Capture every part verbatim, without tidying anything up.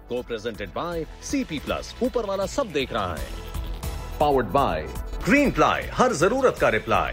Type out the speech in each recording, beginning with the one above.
Co-presented by C P Plus. ऊपर वाला सब देख रहा है. Powered by Greenply. हर जरूरत का reply.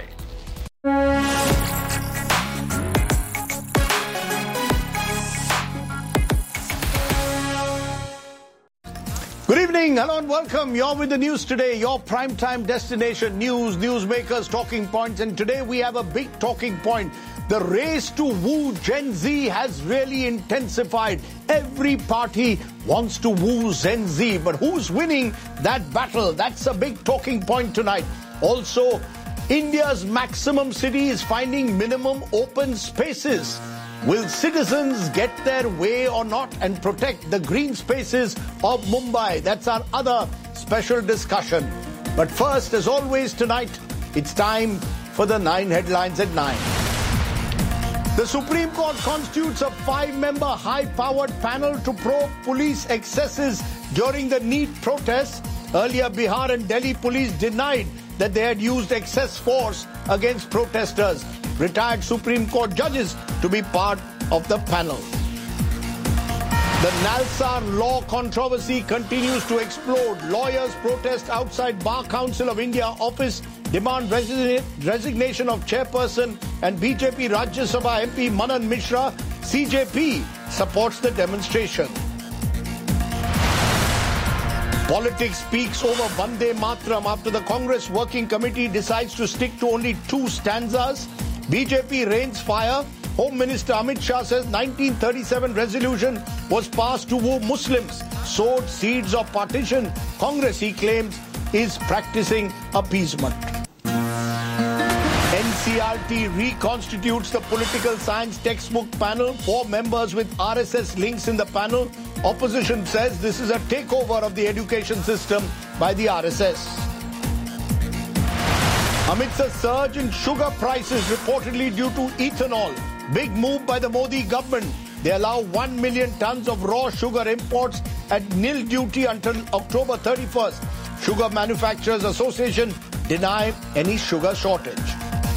Good evening, hello and welcome. You're with the news today, your primetime destination, news, newsmakers, talking points. And today we have a big talking point. The race to woo Gen Z has really intensified. Every party wants to woo Gen Z. But who's winning that battle? That's a big talking point tonight. Also, India's maximum city is finding minimum open spaces. Will citizens get their way or not and protect the green spaces of Mumbai? That's our other special discussion. But first, as always tonight, it's time for the nine headlines at nine. The Supreme Court constitutes a five-member high-powered panel to probe police excesses during the NEET protests. Earlier, Bihar and Delhi police denied that they had used excess force against protesters. Retired Supreme Court judges to be part of the panel. The Nalsar law controversy continues to explode. Lawyers protest outside Bar Council of India office, demand resi- resignation of chairperson and B J P Rajya Sabha M P Manan Mishra. C J P supports the demonstration. Politics speaks over Vande Mataram after the Congress Working Committee decides to stick to only two stanzas. B J P rains fire. Home Minister Amit Shah says nineteen thirty-seven resolution was passed to woo Muslims, sowed seeds of partition. Congress, he claims, is practicing appeasement. N C R T reconstitutes the political science textbook panel. Four members with R S S links in the panel. Opposition says this is a takeover of the education system by the R S S. Amidst a surge in sugar prices reportedly due to ethanol, big move by the Modi government. They allow one million tons of raw sugar imports at nil duty until October thirty-first. Sugar Manufacturers Association deny any sugar shortage.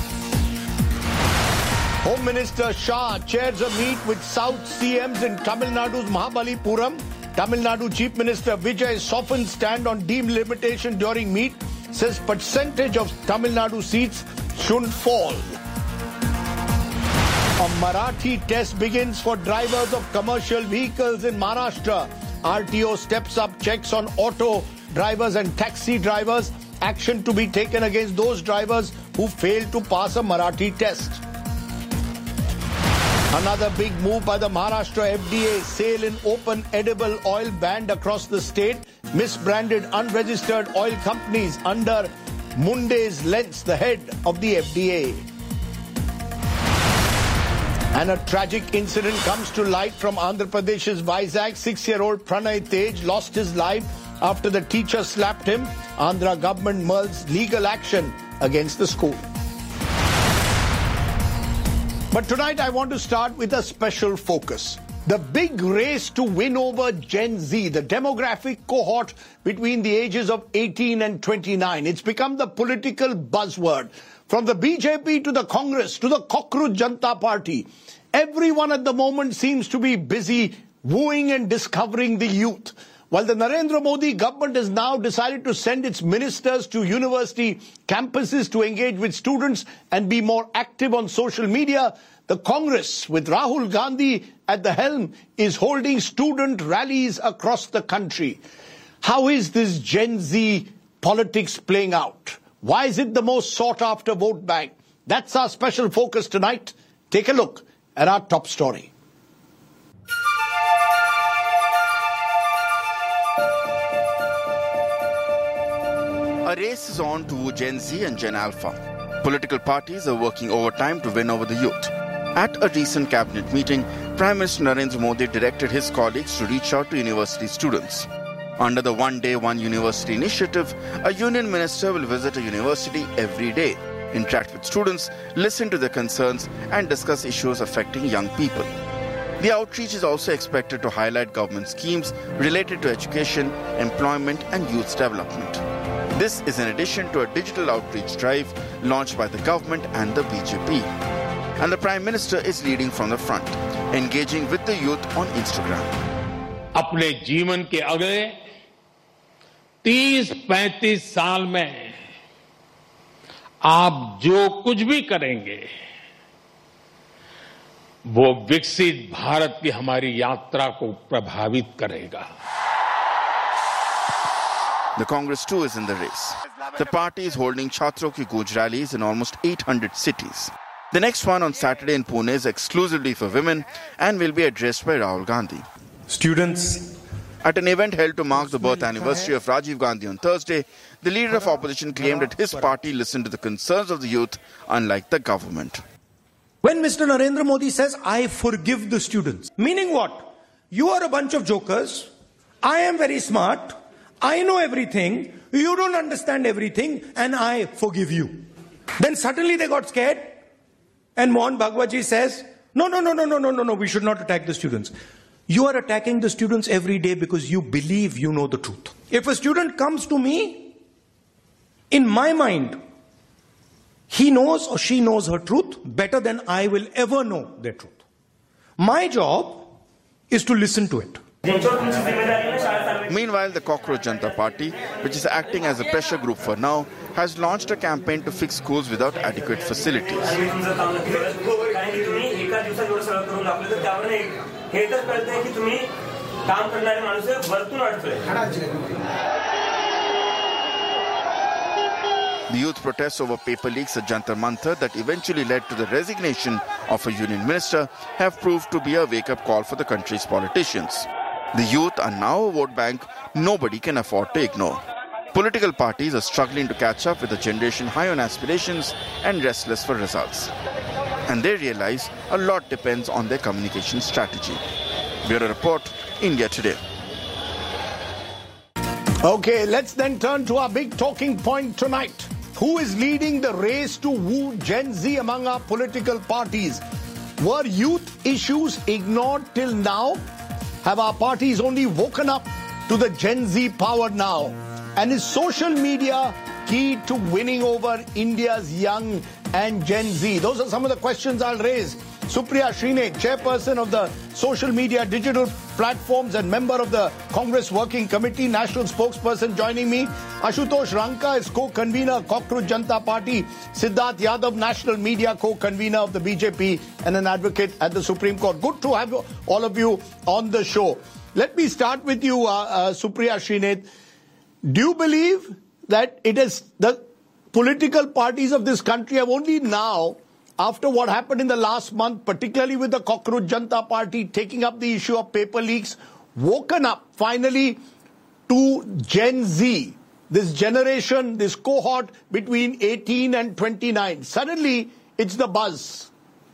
Home Minister Shah chairs a meet with South C Ms in Tamil Nadu's Mahabalipuram. Tamil Nadu Chief Minister Vijay softened stand on delimitation during meet. Says percentage of Tamil Nadu seats shouldn't fall. A Marathi test begins for drivers of commercial vehicles in Maharashtra. R T O steps up checks on auto drivers and taxi drivers. Action to be taken against those drivers who fail to pass a Marathi test. Another big move by the Maharashtra F D A. Sale in open edible oil banned across the state. Misbranded unregistered oil companies under Munde's Lens, the head of the F D A. And a tragic incident comes to light from Andhra Pradesh's Vizag. Six-year-old Pranay Tej lost his life after the teacher slapped him. Andhra government mulls legal action against the school. But tonight I want to start with a special focus. The big race to win over Gen Z, the demographic cohort between the ages of eighteen and twenty-nine. It's become the political buzzword. From the B J P to the Congress to the Cockroach Janata Party, everyone at the moment seems to be busy wooing and discovering the youth. While the Narendra Modi government has now decided to send its ministers to university campuses to engage with students and be more active on social media, the Congress, with Rahul Gandhi at the helm, is holding student rallies across the country. How is this Gen Z politics playing out? Why is it the most sought-after vote bank? That's our special focus tonight. Take a look at our top story. A race is on to woo Gen Z and Gen Alpha. Political parties are working overtime to win over the youth. At a recent cabinet meeting, Prime Minister Narendra Modi directed his colleagues to reach out to university students. Under the One Day One University initiative, a union minister will visit a university every day, interact with students, listen to their concerns, and discuss issues affecting young people. The outreach is also expected to highlight government schemes related to education, employment, and youth development. This is in addition to a digital outreach drive launched by the government and the B J P. And the Prime Minister is leading from the front, engaging with the youth on Instagram. अपने जीवन के अगले तीस पैंतीस साल में आप जो कुछ भी करेंगे वो विकसित भारत की हमारी यात्रा को प्रभावित करेगा. The Congress too is in the race. The party is holding Chhatro Ki Gooj rallies in almost eight hundred cities. The next one on Saturday in Pune is exclusively for women and will be addressed by Rahul Gandhi. Students. At an event held to mark the birth anniversary of Rajiv Gandhi on Thursday, the leader of opposition claimed that his party listened to the concerns of the youth, unlike the government. When Mister Narendra Modi says, I forgive the students, meaning what? You are a bunch of jokers. I am very smart. I know everything. You don't understand everything, and I forgive you. Then suddenly they got scared, and Mohan Bhagwatji says, no, no, no, no, no, no, no, no, we should not attack the students. You are attacking the students every day because you believe you know the truth. If a student comes to me, in my mind, he knows or she knows her truth better than I will ever know their truth. My job is to listen to it. Meanwhile, the Cockroach Janata Party, which is acting as a pressure group for now, has launched a campaign to fix schools without adequate facilities. The youth protests over paper leaks at Jantar Mantar that eventually led to the resignation of a union minister have proved to be a wake-up call for the country's politicians. The youth are now a vote bank nobody can afford to ignore. Political parties are struggling to catch up with a generation high on aspirations and restless for results. And they realize a lot depends on their communication strategy. Bureau Report, India Today. Okay, let's then turn to our big talking point tonight. Who is leading the race to woo Gen Z among our political parties? Were youth issues ignored till now? Have our parties only woken up to the Gen Z power now? And is social media key to winning over India's young and Gen Z? Those are some of the questions I'll raise. Supriya Srine, chairperson of the social media digital platforms and member of the Congress Working Committee, national spokesperson, joining me. Ashutosh Ranka is co-convener, Cockroach Janata Party. Siddharth Yadav, national media co-convener of the B J P and an advocate at the Supreme Court. Good to have all of you on the show. Let me start with you, uh, uh, Supriya Srine. Do you believe that it is the political parties of this country have only now, after what happened in the last month, particularly with the Cockroach Janata Party taking up the issue of paper leaks, woken up finally to Gen Z, this generation, this cohort between eighteen and twenty-nine. Suddenly, it's the buzz.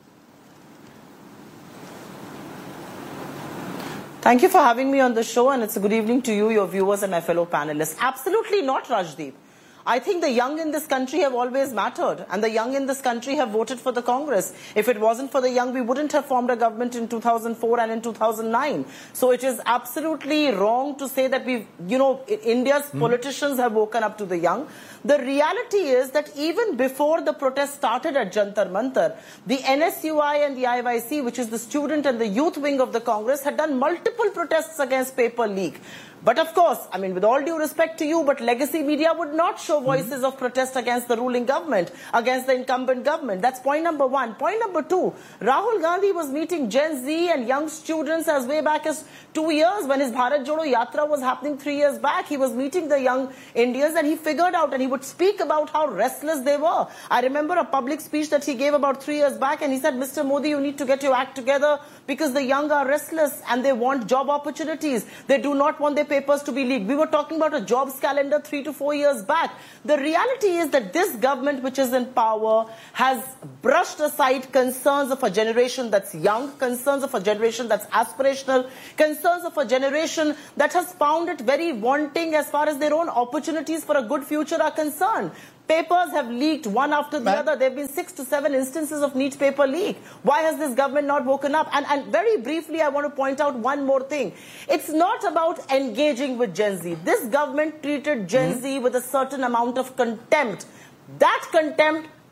Thank you for having me on the show, and it's a good evening to you, your viewers and my fellow panelists. Absolutely not, Rajdeep. I think the young in this country have always mattered, and the young in this country have voted for the Congress. If it wasn't for the young, we wouldn't have formed a government in two thousand four and in two thousand nine. So it is absolutely wrong to say that we've, you know, India's mm. politicians have woken up to the young. The reality is that even before the protest started at Jantar Mantar, the N S U I and the I Y C, which is the student and the youth wing of the Congress, had done multiple protests against paper leak. But of course, I mean, with all due respect to you, but legacy media would not show voices mm-hmm. of protest against the ruling government, against the incumbent government. That's point number one. Point number two, Rahul Gandhi was meeting Gen Z and young students as way back as two years when his Bharat Jodo Yatra was happening three years back. He was meeting the young Indians and he figured out and he would speak about how restless they were. I remember a public speech that he gave about three years back and he said, Mister Modi, you need to get your act together because the young are restless and they want job opportunities. They do not want their papers to be leaked. We were talking about a jobs calendar three to four years back. The reality is that this government, which is in power, has brushed aside concerns of a generation that's young, concerns of a generation that's aspirational, concerns of a generation that has found it very wanting as far as their own opportunities for a good future are concerned. Papers have leaked one after the other. There have been six to seven instances of neat paper leak. Why has this government not woken up? And, and very briefly, I want to point out one more thing. It's not about engaging with Gen Z. This government treated Gen mm-hmm. Z with a certain amount of contempt. That contempt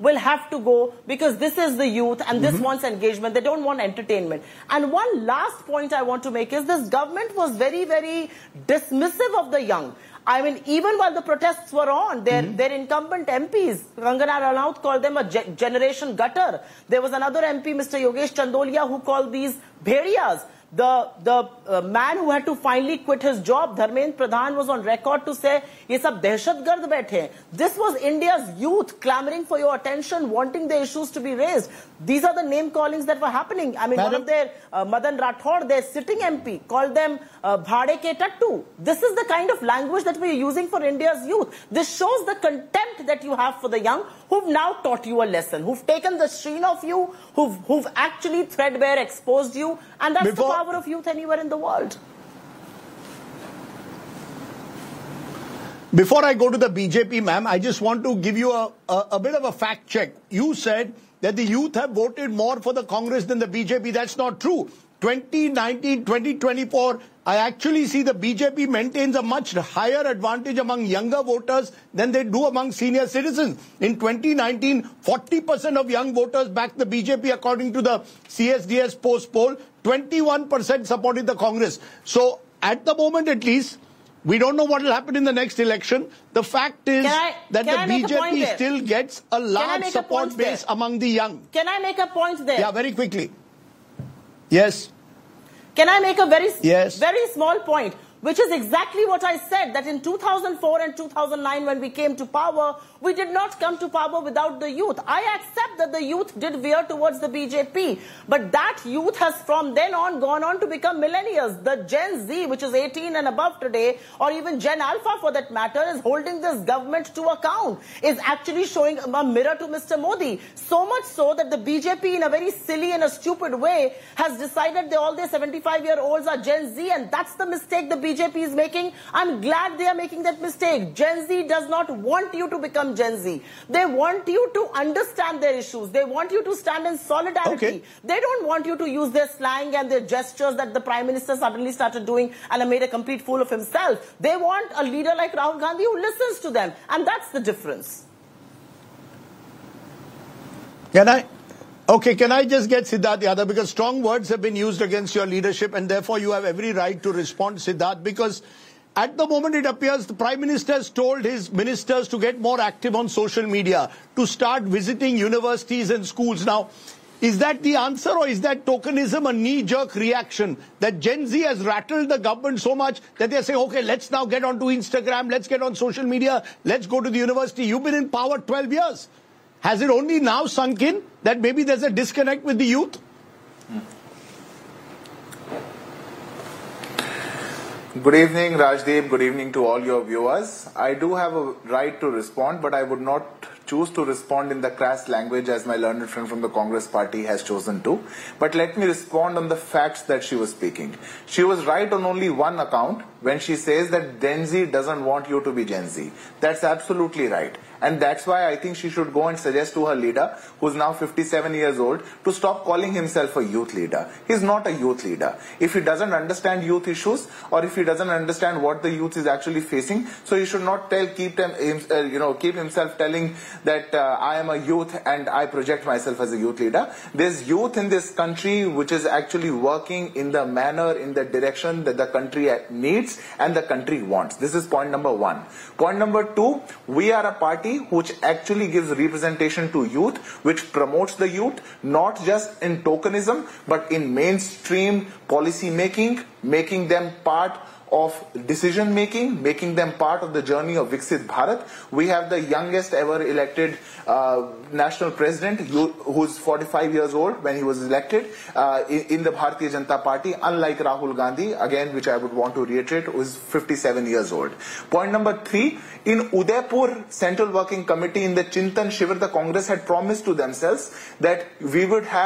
will have to go because this is the youth and this mm-hmm. wants engagement. They don't want entertainment. And one last point I want to make is this government was very, very dismissive of the young. I mean, even while the protests were on, their, mm-hmm. their incumbent M Ps, Kangana Ranaut called them a ge- generation gutter. There was another M P, Mister Yogesh Chandolia, who called these bhediyas. The, the uh, man who had to finally quit his job, Dharmendra Pradhan, was on record to say, ye sab dehshatgard baithe. This was India's youth clamoring for your attention, wanting the issues to be raised. These are the name callings that were happening. I mean, Madam? one of their, uh, Madan Rathod, their sitting M P, called them uh, bhade ke tattu. This is the kind of language that we are using for India's youth. This shows the contempt that you have for the young, who've now taught you a lesson, who've taken the sheen of you, who've, who've actually threadbare exposed you, and that's Before- the power of youth anywhere in the world. Before I go to the B J P, ma'am, I just want to give you a, a, a bit of a fact check. You said that the youth have voted more for the Congress than the B J P. That's not true. twenty nineteen, twenty twenty-four, I actually see the B J P maintains a much higher advantage among younger voters than they do among senior citizens. In twenty nineteen, forty percent of young voters backed the B J P according to the C S D S post poll. twenty-one percent supported the Congress. So at the moment at least, we don't know what will happen in the next election. The fact is I, that the B J P still gets a large support base there? among the young. Can I make a point there? Yeah, very quickly. Yes. Can I make a very, yes. very small point? Which is exactly what I said, that in two thousand four and two thousand nine when we came to power, we did not come to power without the youth. I accept that the youth did veer towards the B J P, but that youth has from then on gone on to become millennials. The Gen Z, which is eighteen and above today, or even Gen Alpha for that matter, is holding this government to account, is actually showing a mirror to Mister Modi. So much so that the B J P, in a very silly and a stupid way, has decided that all their seventy-five-year-olds are Gen Z, and that's the mistake the B J P is making. I'm glad they are making that mistake. Gen Z does not want you to become Gen Z. They want you to understand their issues. They want you to stand in solidarity. Okay. They don't want you to use their slang and their gestures that the Prime Minister suddenly started doing and made a complete fool of himself. They want a leader like Rahul Gandhi who listens to them. And that's the difference. Can I? Okay, can I just get Siddharth Yadav, because strong words have been used against your leadership and therefore you have every right to respond, Siddharth, because at the moment it appears the Prime Minister has told his ministers to get more active on social media, to start visiting universities and schools. Now, is that the answer, or is that tokenism a knee-jerk reaction that Gen Z has rattled the government so much that they say, okay, let's now get onto Instagram, let's get on social media, let's go to the university. You've been in power twelve years. Has it only now sunk in that maybe there's a disconnect with the youth? Good evening, Rajdeep. Good evening to all your viewers. I do have a right to respond, but I would not choose to respond in the crass language as my learned friend from the Congress party has chosen to. But let me respond on the facts that she was speaking. She was right on only one account when she says that Gen Z doesn't want you to be Gen Z. That's absolutely right. And that's why I think she should go and suggest to her leader, who's now fifty-seven years old, to stop calling himself a youth leader. He's not a youth leader. If he doesn't understand youth issues, or if he doesn't understand what the youth is actually facing, so he should not tell, keep them, uh, you know, keep himself telling that uh, I am a youth and I project myself as a youth leader. There's youth in this country which is actually working in the manner, in the direction that the country needs and the country wants. This is point number one. Point number two, we are a party which actually gives representation to youth, which promotes the youth, not just in tokenism, but in mainstream policy making, making them part of decision making, making them part of the journey of Viksit Bharat. We have the youngest ever elected uh, national president, who's forty-five years old when he was elected uh, in, in the Bharatiya Janata Party, unlike Rahul Gandhi, again, which I would want to reiterate, who is fifty-seven years old. Point number three, in Udaipur Central Working Committee in the Chintan Shivir, the Congress had promised to themselves that we would have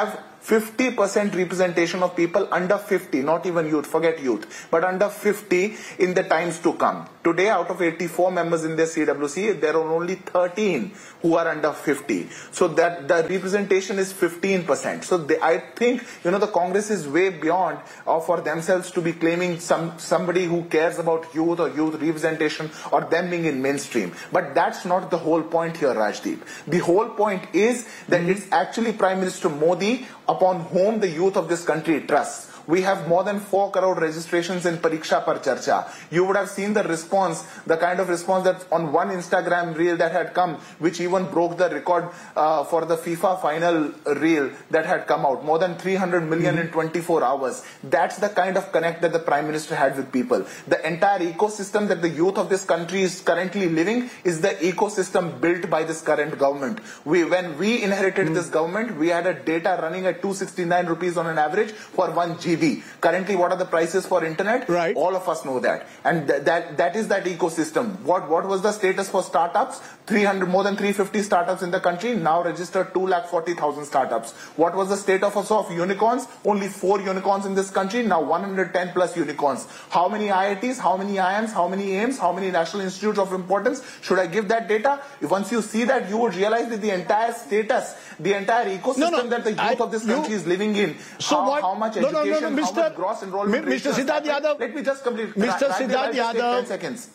fifty percent representation of people under fifty, not even youth, forget youth, but under fifty in the times to come. Today, out of eighty-four members in the C W C, there are only thirteen who are under fifty. So that the representation is fifteen percent. So they, I think, you know, the Congress is way beyond uh, for themselves to be claiming some somebody who cares about youth or youth representation or them being in mainstream. But that's not the whole point here, Rajdeep. The whole point is that mm-hmm. it's actually Prime Minister Modi upon whom the youth of this country trusts. We have more than four crore registrations in Pariksha Par Charcha. You would have seen the response, the kind of response that on one Instagram reel that had come, which even broke the record uh, for the FIFA final reel that had come out. More than three hundred million mm-hmm. in twenty-four hours. That's the kind of connect that the Prime Minister had with people. The entire ecosystem that the youth of this country is currently living is the ecosystem built by this current government. We, when we inherited mm-hmm. this government, we had a data running at two hundred sixty-nine rupees on an average for one G B. Currently, what are the prices for internet? Right. All of us know that. And th- that that is that ecosystem. What what was the status for startups? three hundred, more than three hundred fifty startups in the country, now registered two lakh forty thousand startups. What was the status of unicorns? Only four unicorns in this country, now one hundred ten plus unicorns. How many I I Ts, how many I I Ms, how many A I Ms, how many National Institutes of Importance? Should I give that data? If once you see that, you would realize that the entire status, the entire ecosystem no, no, that the youth I, of this you, country is living in, so how, what, how much no, education, no, no, no, Mister how much gross enrollment. Mister Siddharth Yadav. Let me just complete. Mister Right, Siddharth Yadav. ten seconds.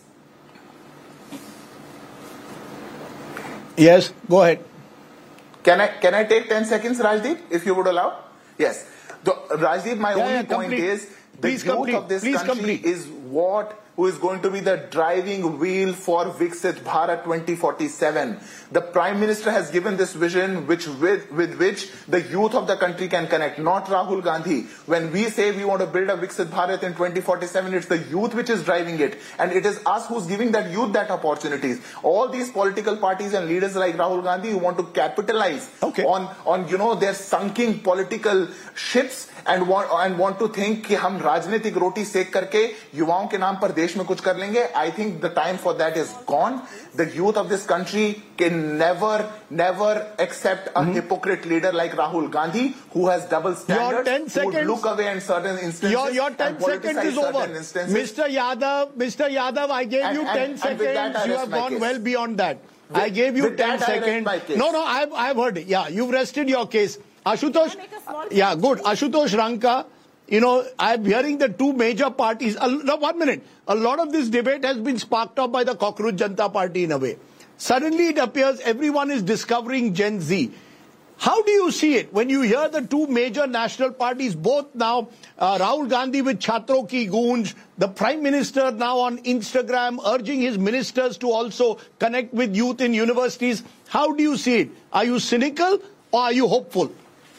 Yes, go ahead. Can I can I take ten seconds, Rajdeep, if you would allow? Yes. The, Rajdeep, my yeah, only yeah, point complete. is the Please youth complete. of this Please country complete. is what who is going to be the driving wheel for Viksit Bharat twenty forty-seven. The Prime Minister has given this vision which with, with which the youth of the country can connect, not Rahul Gandhi. When we say we want to build a Viksit Bharat in twenty forty-seven, it's the youth which is driving it. And it is us who's giving that youth that opportunities. All these political parties and leaders like Rahul Gandhi who want to capitalize okay. on, on, you know, their sunken political ships and want and want to think कि हम राजनीतिक रोटी सेक करके युवाओं के नाम पर देश में कुछ कर लेंगे. I think the time for that is gone. The youth of this country can never, never accept a mm-hmm. hypocrite leader like Rahul Gandhi who has double standards. Your ten seconds. Who would look away in certain instances. Your, your ten seconds is over. Instances. Mister Yadav, Mister Yadav, I gave and, you and, ten and seconds. You have gone case. well beyond that. With, I gave you ten seconds. No, no, I've, I've heard it. Yeah, you've rested your case. Ashutosh, yeah, good. Ashutosh Ranka, you know, I'm hearing the two major parties. Uh, no, one minute. A lot of this debate has been sparked up by the Cockroach Janata Party in a way. Suddenly it appears everyone is discovering Gen Z. How do you see it when you hear the two major national parties, both now, uh, Rahul Gandhi with Chhatron Ki Goonj, the Prime Minister now on Instagram urging his ministers to also connect with youth in universities. How do you see it? Are you cynical or are you hopeful?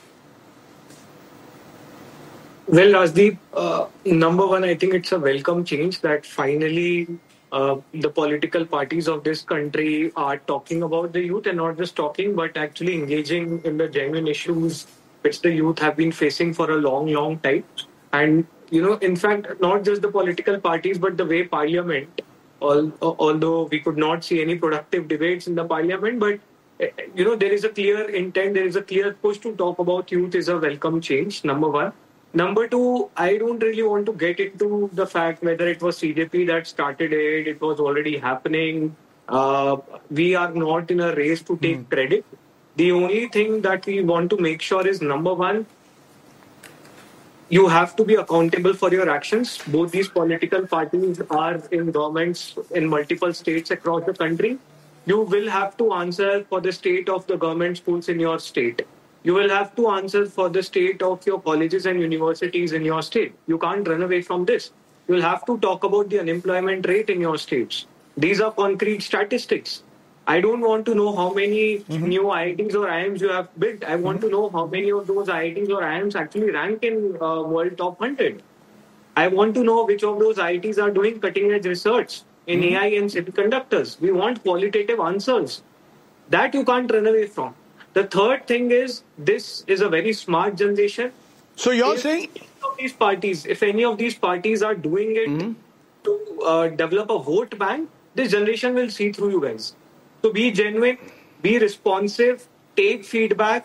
Well, Rajdeep, uh, number one, I think it's a welcome change that finally uh, the political parties of this country are talking about the youth and not just talking, but actually engaging in the genuine issues which the youth have been facing for a long, long time. And, you know, in fact, not just the political parties, but the way Parliament, all, although we could not see any productive debates in the Parliament, but, you know, there is a clear intent, there is a clear push to talk about youth is a welcome change, number one. Number two, I don't really want to get into the fact whether it was C J P that started it, it was already happening. Uh, we are not in a race to take mm. credit. The only thing that we want to make sure is, number one, you have to be accountable for your actions. Both these political parties are in governments in multiple states across the country. You will have to answer for the state of the government schools in your state. You will have to answer for the state of your colleges and universities in your state. You can't run away from this. You will have to talk about the unemployment rate in your states. These are concrete statistics. I don't want to know how many mm-hmm. new I I Ts or I I Ms you have built. I want mm-hmm. to know how many of those I I Ts or I I Ms actually rank in uh, world top one hundred. I want to know which of those I I Ts are doing cutting-edge research in mm-hmm. A I and semiconductors. We want qualitative answers. That you can't run away from. The third thing is, this is a very smart generation. So you're if saying any of these parties, if any of these parties are doing it mm-hmm. to uh, develop a vote bank, this generation will see through you guys. So be genuine, be responsive, take feedback,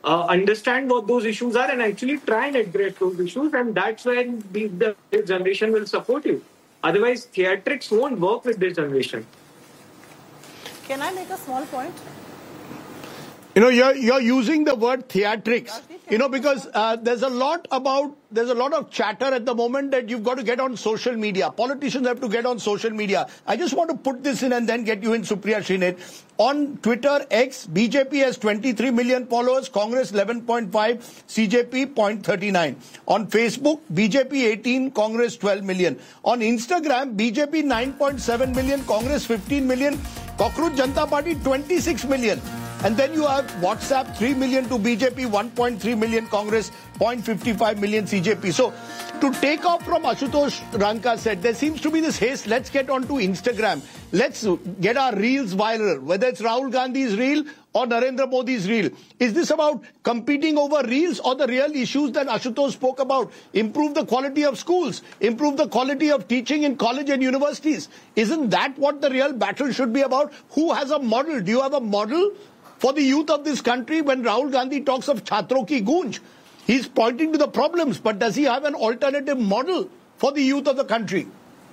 uh, understand what those issues are and actually try and address those issues. And that's when the, the this generation will support you. Otherwise, theatrics won't work with this generation. Can I make a small point? You know, you're, you're using the word theatrics, you know, because uh, there's a lot about, there's a lot of chatter at the moment that you've got to get on social media. Politicians have to get on social media. I just want to put this in and then get you in, Supriya Shrinate. On Twitter, X, B J P has twenty-three million followers, Congress eleven point five, C J P zero point three nine. On Facebook, B J P eighteen, Congress twelve million. On Instagram, B J P nine point seven million, Congress fifteen million, Cockroach Janata Party twenty-six million. And then you have WhatsApp, three million to B J P, one point three million Congress, zero point five five million C J P. So, to take off from Ashutosh Ranka said, there seems to be this haste. Let's get onto Instagram. Let's get our reels viral, whether it's Rahul Gandhi's reel or Narendra Modi's reel. Is this about competing over reels or the real issues that Ashutosh spoke about? Improve the quality of schools, improve the quality of teaching in college and universities. Isn't that what the real battle should be about? Who has a model? Do you have a model for the youth of this country? When Rahul Gandhi talks of Chhatron ki Goonj, he's pointing to the problems, but does he have an alternative model for the youth of the country?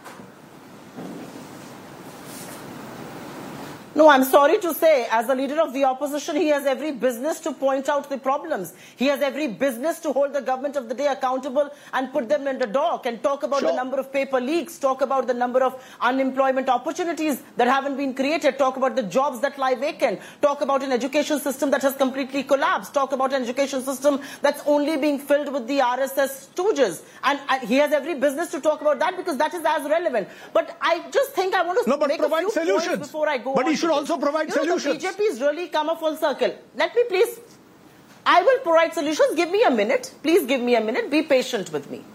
No, I'm sorry to say, as the leader of the opposition, he has every business to point out the problems. He has every business to hold the government of the day accountable and put them in the dock and talk about sure. the number of paper leaks, talk about the number of unemployment opportunities that haven't been created, talk about the jobs that lie vacant, talk about an education system that has completely collapsed, talk about an education system that's only being filled with the R S S stooges. And, and he has every business to talk about that because that is as relevant. But I just think I want to no, but make a few solutions. points before I go but on. He should also provide you know, solutions. The B J P has really come a full circle. Let me please, I will provide solutions. Give me a minute. Please give me a minute. Be patient with me.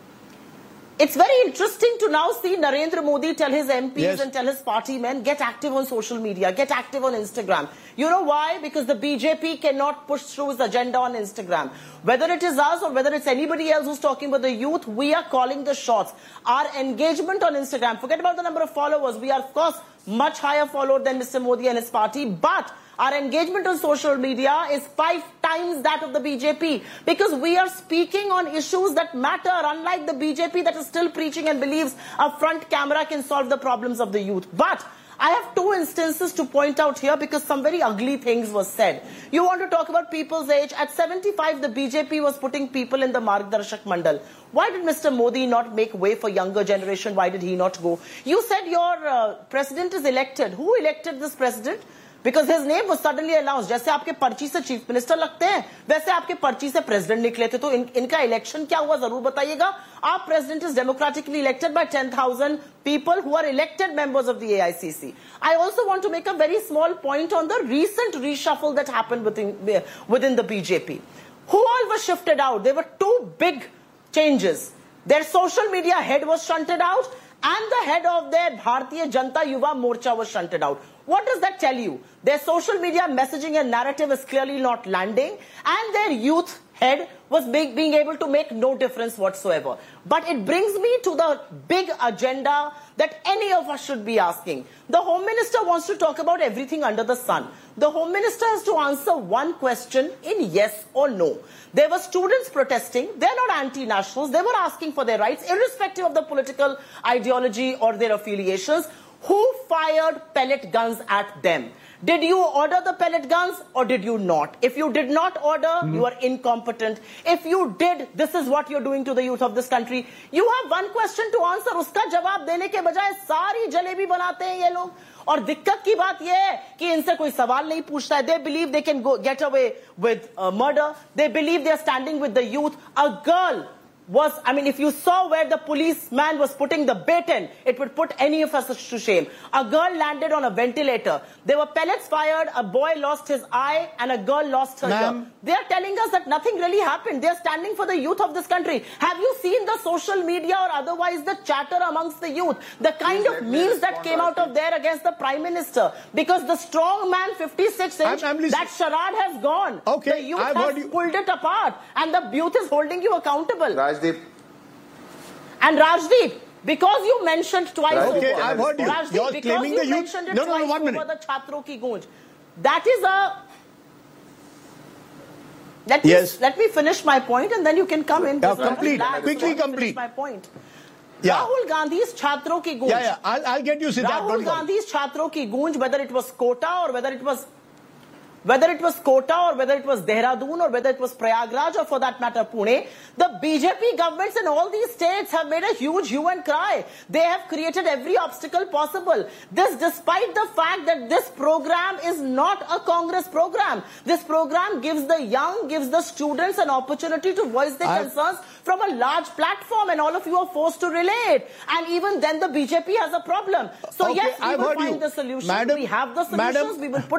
It's very interesting to now see Narendra Modi tell his M Ps yes. and tell his party men, get active on social media, get active on Instagram. You know why? Because the B J P cannot push through his agenda on Instagram. Whether it is us or whether it's anybody else who's talking about the youth, we are calling the shots. Our engagement on Instagram, forget about the number of followers. We are, of course, much higher followed than Mister Modi and his party, but our engagement on social media is five times that of the B J P because we are speaking on issues that matter, unlike the B J P that is still preaching and believes a front camera can solve the problems of the youth. But I have two instances to point out here because some very ugly things were said. You want to talk about people's age. At seventy-five, the B J P was putting people in the Margdarshak Mandal. Why did Mister Modi not make way for younger generation? Why did he not go? You said your uh, president is elected. Who elected this president? Because his name was suddenly announced. जैसे आपके पर्ची से chief minister लगते हैं, वैसे आपके पर्ची से प्रेसिडेंट निकले थे. तो इन, इनका इलेक्शन क्या हुआ जरूर बताइएगा. Our president is democratically elected by ten thousand people who are elected members of the A I C C. I also want to make a very small point on the recent reshuffle that happened within, within the B J P. Who all were shifted out? There were two big changes. Their social media head was shunted out and the head of their Bharatiya Janata Yuva Morcha was shunted out. What does that tell you? Their social media messaging and narrative is clearly not landing and their youth head was being, being able to make no difference whatsoever. But it brings me to the big agenda that any of us should be asking. The Home Minister wants to talk about everything under the sun. The Home Minister has to answer one question in yes or no. There were students protesting. They're not anti-nationals. They were asking for their rights, irrespective of the political ideology or their affiliations. Who fired pellet guns at them? Did you order the pellet guns or did you not? If you did not order, mm-hmm. you are incompetent. If you did, this is what you're doing to the youth of this country. You have one question to answer. Uska jawab dene ke bajaye सारी जलेबी बनाते हैं ये लोग. और दिक्कत की बात ये है कि इनसे कोई सवाल नहीं पूछता है. They believe they can go get away with uh, murder. They believe they are standing with the youth. A girl was, I mean, if you saw where the policeman was putting the baton, it would put any of us to shame. A girl landed on a ventilator. There were pellets fired, a boy lost his eye, and a girl lost her ear. They are telling us that nothing really happened. They are standing for the youth of this country. Have you seen the social media or otherwise the chatter amongst the youth? The kind of memes that came out of there against the Prime Minister. Because the strong man, fifty-six inch, I'm, I'm that charade has gone. Okay, the youth I've has you. pulled it apart. And the youth is holding you accountable. Rajdeep. And Rajdeep, because you mentioned twice Rajdeep, over, okay, I've heard you. Rajdeep, You're because claiming you the youth. mentioned it No, no, twice no, one over minute. the Chhatron ki Goonj. That is a Let me, Yes. let me finish my point and then you can come in. Yeah, Just complete. relax. Quickly Let me complete. finish my point. Yeah. Rahul Gandhi's छात्रों की गूंज. Yeah, yeah. I'll, I'll get you, Siddharth. Rahul Don't worry. Gandhi's छात्रों की गूंज, whether it was Kota or whether it was whether it was Kota or whether it was Dehradun or whether it was Prayagraj or for that matter Pune, the B J P governments in all these states have made a huge hue and cry. They have created every obstacle possible. This despite the fact that this program is not a Congress program. This program gives the young, gives the students an opportunity to voice their I've, concerns from a large platform, and all of you are forced to relate. And even then the B J P has a problem. So okay, yes, we I've will heard find you. the solution. Madam, we have the solutions. Madam, we will put